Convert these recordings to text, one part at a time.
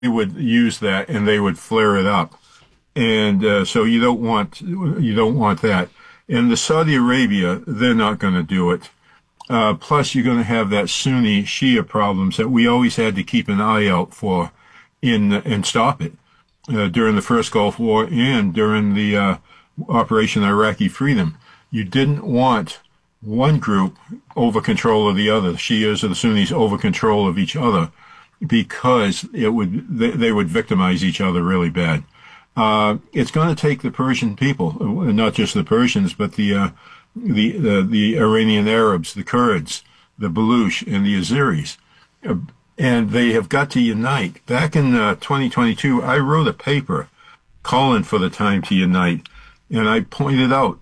they would use that and they would flare it up. And so you don't want that. And the Saudi Arabia, they're not going to do it. Plus, you're going to have that Sunni Shia problems that we always had to keep an eye out for and stop it during the first Gulf War and during the Operation Iraqi Freedom. You didn't want one group over control of the other, the Shias or the Sunnis over control of each other, because they would victimize each other really bad. It's going to take the Persian people, not just the Persians, but the Iranian Arabs, the Kurds, the Baluch, and the Azeris. And they have got to unite. Back in 2022, I wrote a paper calling for the time to unite. And I pointed out,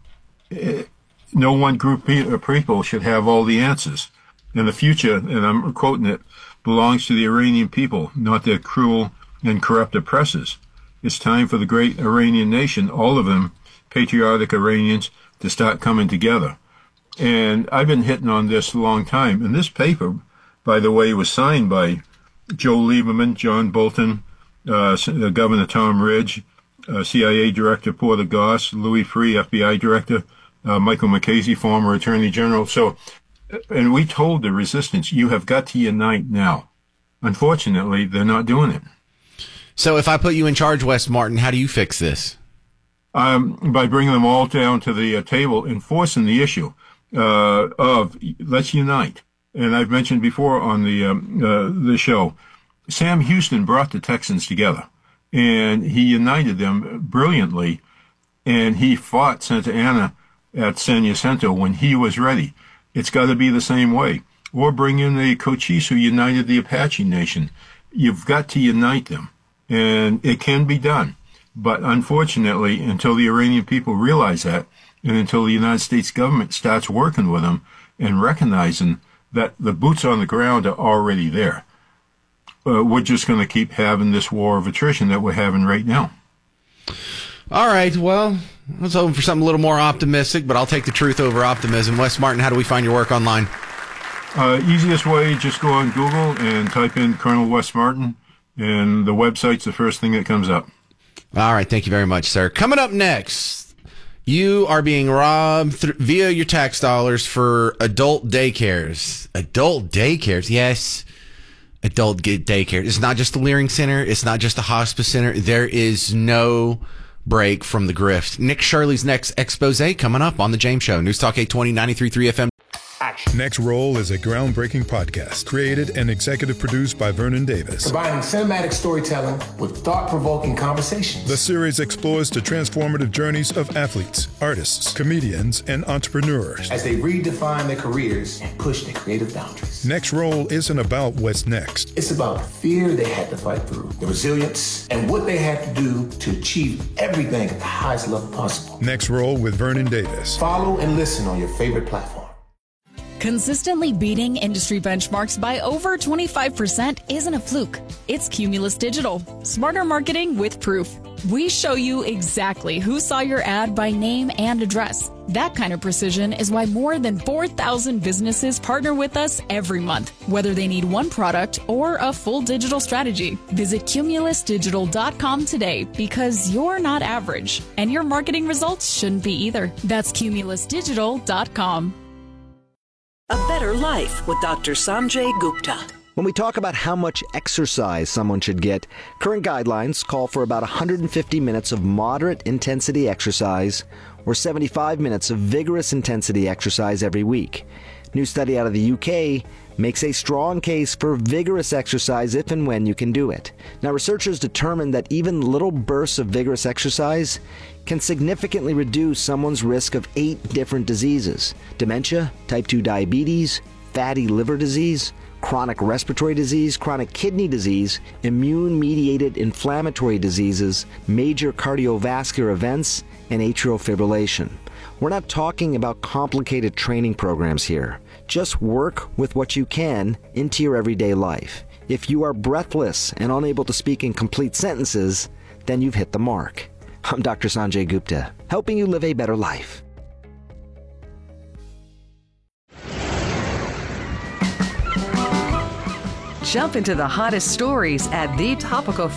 no one group of people should have all the answers. And the future, and I'm quoting it, belongs to the Iranian people, not their cruel and corrupt oppressors. It's time for the great Iranian nation, all of them, patriotic Iranians, to start coming together. And I've been hitting on this a long time. And this paper, by the way, was signed by Joe Lieberman, John Bolton, Governor Tom Ridge, CIA Director Porter Goss, Louis Freeh, FBI Director, Michael McCasey, former Attorney General. So, and we told the resistance, you have got to unite now. Unfortunately, they're not doing it. So if I put you in charge, Wes Martin, how do you fix this? By bringing them all down to the table and forcing the issue of let's unite. And I've mentioned before on the show, Sam Houston brought the Texans together, and he united them brilliantly, and he fought Santa Anna at San Jacinto when he was ready. It's got to be the same way. Or bring in the Cochise who united the Apache Nation. You've got to unite them. And it can be done. But unfortunately, until the Iranian people realize that, and until the United States government starts working with them and recognizing that the boots on the ground are already there, we're just going to keep having this war of attrition that we're having right now. All right, well, I was hoping for something a little more optimistic, but I'll take the truth over optimism. Wes Martin, how do we find your work online? Easiest way, just go on Google and type in Colonel Wes Martin, and the website's the first thing that comes up. All right, thank you very much, sir. Coming up next, you are being robbed via your tax dollars for adult daycares. Adult daycares, yes. Adult daycare. It's not just the Leering Center. It's not just the hospice center. There is no break from the grift. Nick Shirley's next expose coming up on The James Show. News Talk 820, 93.3 FM. Next Roll is a groundbreaking podcast created and executive produced by Vernon Davis. Combining cinematic storytelling with thought-provoking conversations. The series explores the transformative journeys of athletes, artists, comedians, and entrepreneurs as they redefine their careers and push their creative boundaries. Next Roll isn't about what's next. It's about the fear they had to fight through, the resilience, and what they had to do to achieve everything at the highest level possible. Next Roll with Vernon Davis. Follow and listen on your favorite platform. Consistently beating industry benchmarks by over 25% isn't a fluke. It's Cumulus Digital. Smarter marketing with proof. We show you exactly who saw your ad by name and address. That kind of precision is why more than 4,000 businesses partner with us every month, whether they need one product or a full digital strategy. Visit cumulusdigital.com today because you're not average, and your marketing results shouldn't be either. That's cumulusdigital.com. A Better Life with Dr. Sanjay Gupta. When we talk about how much exercise someone should get, current guidelines call for about 150 minutes of moderate intensity exercise or 75 minutes of vigorous intensity exercise every week. New study out of the UK makes a strong case for vigorous exercise if and when you can do it. Now, researchers determined that even little bursts of vigorous exercise can significantly reduce someone's risk of 8 different diseases: dementia, type 2 diabetes, fatty liver disease, chronic respiratory disease, chronic kidney disease, immune-mediated inflammatory diseases, major cardiovascular events, and atrial fibrillation. We're not talking about complicated training programs here. Just work with what you can into your everyday life. If you are breathless and unable to speak in complete sentences, then you've hit the mark. I'm Dr. Sanjay Gupta, helping you live a better life. Jump into the hottest stories at